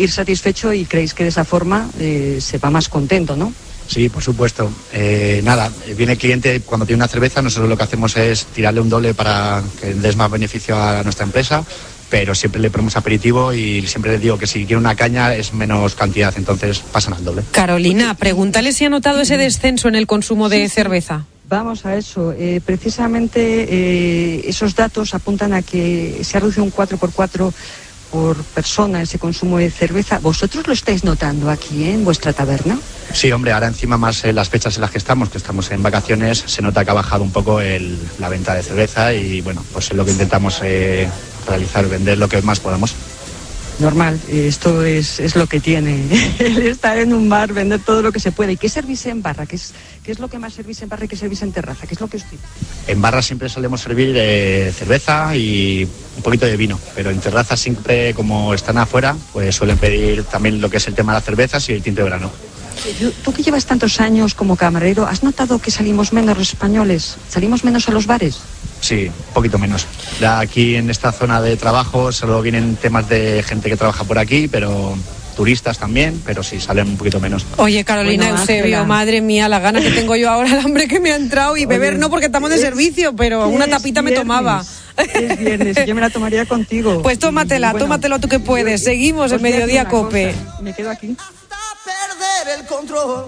ir satisfecho y creéis que de esa forma se va más contento, ¿no? Sí, por supuesto. Viene el cliente cuando tiene una cerveza, nosotros lo que hacemos es tirarle un doble para que des más beneficio a nuestra empresa, pero siempre le ponemos aperitivo y siempre le digo que si quiere una caña es menos cantidad, entonces pasan al doble. Carolina, pregúntale si ha notado ese descenso en el consumo de cerveza. Vamos a eso. Precisamente esos datos apuntan a que se ha reducido un 4x4 por persona ese consumo de cerveza. ¿Vosotros lo estáis notando aquí en vuestra taberna? Sí, hombre, ahora encima más las fechas en las que estamos en vacaciones, se nota que ha bajado un poco la venta de cerveza y bueno, pues es lo que intentamos realizar, vender lo que más podamos. Normal, esto es lo que tiene el estar en un bar, vender todo lo que se puede. ¿Y qué servís en barra? ¿Qué es lo que más servís en barra y qué servís en terraza? ¿Qué es lo que os pide? En barra siempre solemos servir cerveza y un poquito de vino, pero en terraza siempre, como están afuera, pues suelen pedir también lo que es el tema de las cervezas y el tinto de verano. Tú que llevas tantos años como camarero, ¿has notado que salimos menos los españoles? ¿Salimos menos a los bares? Sí, un poquito menos. Ya aquí en esta zona de trabajo solo vienen temas de gente que trabaja por aquí, pero turistas también, pero sí, salen un poquito menos. Oye, Carolina, bueno, Eusebio, Ángela, madre mía, la gana que tengo yo ahora, el hambre que me ha entrado y beber no porque estamos de servicio, pero una tapita viernes, me tomaba. Es viernes, yo me la tomaría contigo. Pues tómatela, tómatelo tú que puedes. Seguimos en Mediodía Cope. Me quedo aquí. Perder el control.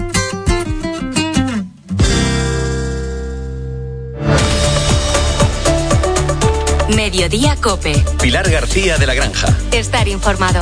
Mediodía Cope. Pilar García de la Granja. Estar informado.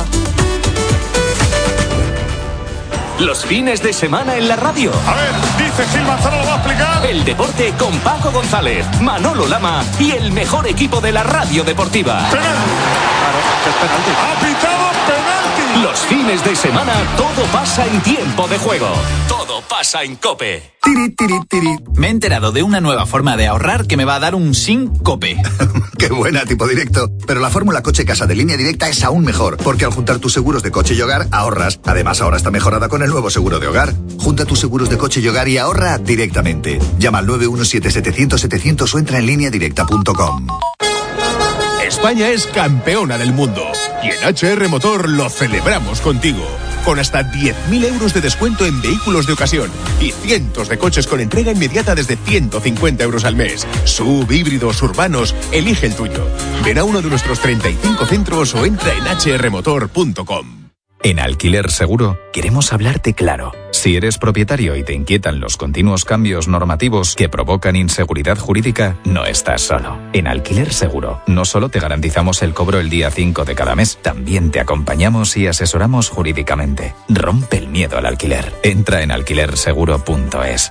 Los fines de semana en la radio. A ver, dice Gil Manzano, lo va a explicar. El deporte con Paco González, Manolo Lama y el mejor equipo de la radio deportiva. Penalti. Claro, es penalti. Ha pitado penalti. Los fines de semana todo pasa en tiempo de juego. Todo pasa en Cope. Tiri, tiri, tiri. Me he enterado de una nueva forma de ahorrar que me va a dar un Sincope. Qué buena, tipo directo. Pero la fórmula coche casa de Línea Directa es aún mejor, porque al juntar tus seguros de coche y hogar, ahorras. Además, ahora está mejorada con el nuevo seguro de hogar. Junta tus seguros de coche y hogar y ahorra directamente. Llama al 917-700-700 o entra en lineadirecta.com. España es campeona del mundo y en HR Motor lo celebramos contigo. Con hasta 10.000 euros de descuento en vehículos de ocasión y cientos de coches con entrega inmediata desde 150 euros al mes. SUV, híbridos, urbanos, elige el tuyo. Ven a uno de nuestros 35 centros o entra en hrmotor.com. En Alquiler Seguro queremos hablarte claro. Si eres propietario y te inquietan los continuos cambios normativos que provocan inseguridad jurídica, no estás solo. En Alquiler Seguro no solo te garantizamos el cobro el día 5 de cada mes, también te acompañamos y asesoramos jurídicamente. Rompe el miedo al alquiler. Entra en alquilerseguro.es.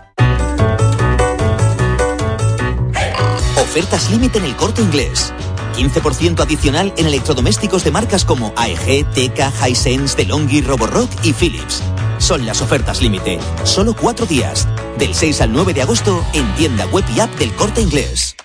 Ofertas límite en El Corte Inglés. 15% adicional en electrodomésticos de marcas como AEG, Teka, Hisense, DeLonghi, Roborock y Philips. Son las ofertas límite. Solo 4 días. Del 6 al 9 de agosto en tienda web y app del Corte Inglés.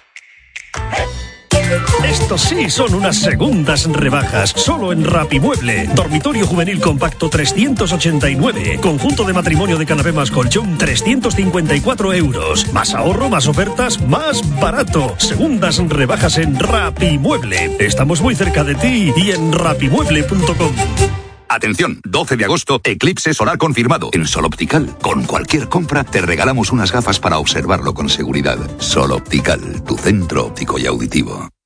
Estos sí son unas segundas rebajas. Solo en Rapimueble. Dormitorio juvenil compacto 389. Conjunto de matrimonio de canapé más colchón 354 euros. Más ahorro, más ofertas, más barato. Segundas rebajas en Rapimueble. Estamos muy cerca de ti y en rapimueble.com. Atención, 12 de agosto, eclipse solar confirmado en Sol Optical. Con cualquier compra te regalamos unas gafas para observarlo con seguridad. Sol Optical, tu centro óptico y auditivo.